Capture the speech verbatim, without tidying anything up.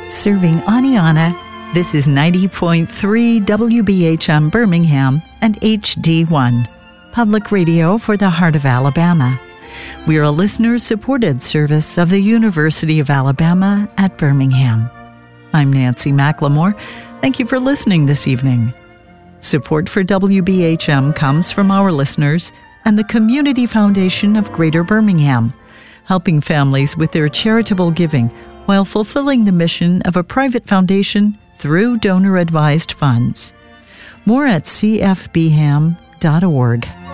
Serving Aniana, this is ninety point three W B H M Birmingham and H D one, public radio for the heart of Alabama. We are a listener-supported service of the University of Alabama at Birmingham. I'm Nancy McLemore. Thank you for listening this evening. Support for W B H M comes from our listeners and the Community Foundation of Greater Birmingham, helping families with their charitable giving while fulfilling the mission of a private foundation through donor-advised funds. More at c f b ham dot org.